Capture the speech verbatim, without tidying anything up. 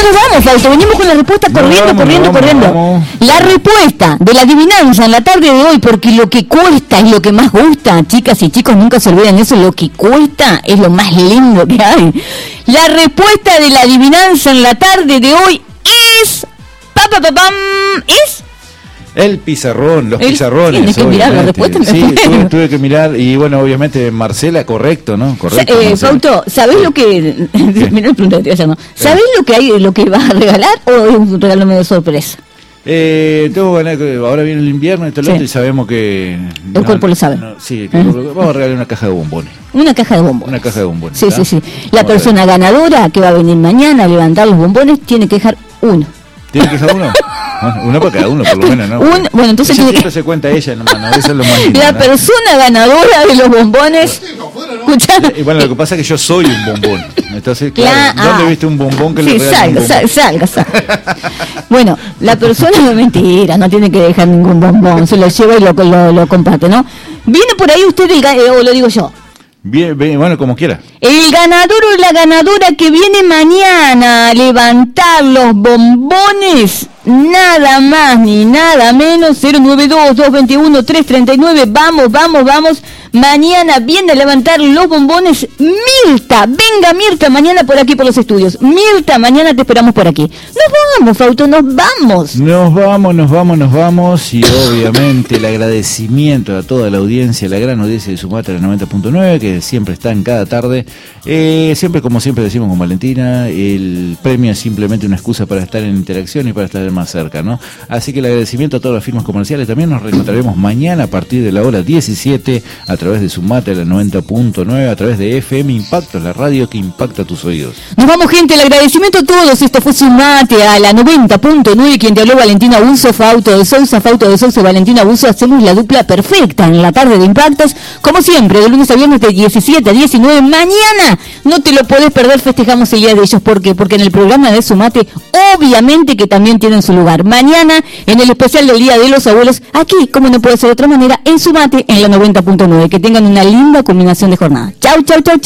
nos vamos, Fausto, venimos con la respuesta corriendo, vamos, corriendo, vamos, corriendo. Vamos. La respuesta de la adivinanza en la tarde de hoy, porque lo que cuesta es lo que más gusta, chicas y chicos, nunca se olviden eso, lo que cuesta es lo más lindo que hay. La respuesta de la adivinanza en la tarde de hoy es... Pa, pa, pa, pam, es... El pizarrón, los el, pizarrones. Tiene que mirar la respuesta. Sí, tuve, tuve que mirar y bueno, obviamente Marcela, correcto, ¿no? Correcto. Eh, Fausto, ¿sabés lo que? Mirá el pregunta que te voy a hacer, ¿sabés lo que hay, lo que vas a regalar o es un regalo medio sorpresa? Eh, tengo ganas que ahora viene el invierno y todo lo otro y sabemos que el no, cuerpo lo sabe. No, sí, que uh-huh. Vamos a regalar una caja de bombones. Una caja de bombones. Una caja de bombones. Sí, ¿tá? sí, sí. La vamos persona ganadora que va a venir mañana a levantar los bombones tiene que dejar uno. ¿Tiene que dejar uno? Uno para cada uno, por lo menos, ¿no? Un, bueno, entonces tiene que... que... se cuenta ella, nomás, ¿no? Eso es lo más lindo, la ¿no? persona ganadora de los bombones. Y bueno, lo que pasa es que yo soy un bombón. Entonces, claro, claro ¿dónde ah, viste un bombón que sí, le regala un bombón? Salga, salga, salga. Bueno, la persona no es mentira, no tiene que dejar ningún bombón, se lo lleva y lo, lo, lo comparte, ¿no? ¿Viene por ahí usted el, eh, o lo digo yo? Bien, bien, bueno, como quiera. El ganador o la ganadora que viene mañana a levantar los bombones, nada más ni nada menos, cero nueve dos, dos dos uno, tres tres nueve, vamos, vamos, vamos, mañana viene a levantar los bombones Mirta, venga Mirta, mañana por aquí por los estudios, Mirta, mañana te esperamos por aquí. Nos vamos, Fausto, nos vamos. Nos vamos, nos vamos, nos vamos, y obviamente el agradecimiento a toda la audiencia, la gran audiencia de Sumatra noventa punto nueve, que siempre está en cada tarde, eh, siempre como siempre decimos con Valentina, el premio es simplemente una excusa para estar en interacción y para estar más cerca, ¿no? Así que el agradecimiento a todas las firmas comerciales. También nos reencontraremos mañana a partir de la hora diecisiete a través de Sumatra la noventa punto nueve, a través de F M Impacto, la radio que impacta tus oídos. Nos vamos, gente, el agradecimiento a todos. Esto fue Sumate a la noventa punto nueve, quien te habló Valentina Buzo, Fausto de Sousa, Fausto de Sousa, Valentina Buzo. Hacemos la dupla perfecta en la tarde de Impactos, como siempre, de lunes a viernes de diecisiete a diecinueve. Mañana no te lo podés perder, festejamos el día de ellos. ¿Por qué? Porque en el programa de Sumate, obviamente que también tienen su lugar. Mañana, en el especial del Día de los Abuelos, aquí, como no puede ser de otra manera, en Sumate, en la noventa punto nueve. Que tengan una linda combinación de jornada. Chau, chau, chau.